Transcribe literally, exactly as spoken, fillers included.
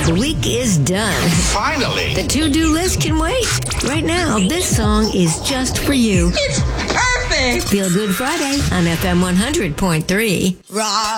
The week is done. Finally. The to-do list can wait. Right now, this song is just for you. It's perfect. Feel Good Friday on F M one hundred point three. Rock.